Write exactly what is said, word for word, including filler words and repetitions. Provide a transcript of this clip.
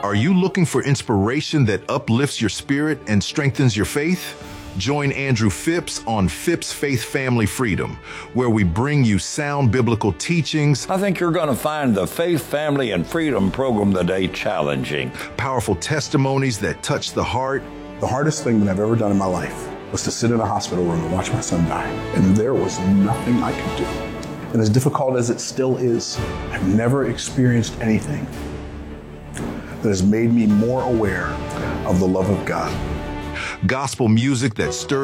Are you looking for inspiration that uplifts your spirit and strengthens your faith? Join Andrew Phipps on Phipps Faith Family Freedom, where we bring you sound biblical teachings. I think you're going to find the Faith, Family, and Freedom program today challenging. Powerful testimonies that touch the heart. The hardest thing that I've ever done in my life was to sit in a hospital room and watch my son die. And there was nothing I could do. And as difficult as it still is, I've never experienced anything that has made me more aware of the love of God. Gospel music that stirs